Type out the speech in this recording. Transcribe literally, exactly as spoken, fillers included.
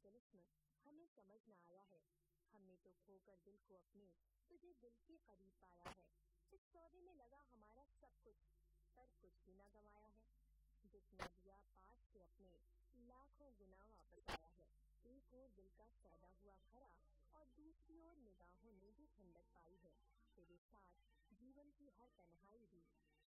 तिलिस्म हमें समझ न आया है। हमने तो खोकर दिल को अपने तुझे दिल के करीब पाया है। इस सौदे में लगा हमारा सब कुछ, पर कुछ भी न गंवाया है। जितना दिया पास से अपने लाखों गुना वापस आया है। एक ओर दिल का सौदा हुआ खरा और दूसरी ओर निगाहों ने भी ठंडक पाई है। तेरे साथ जीवन की हर तन्हाई भी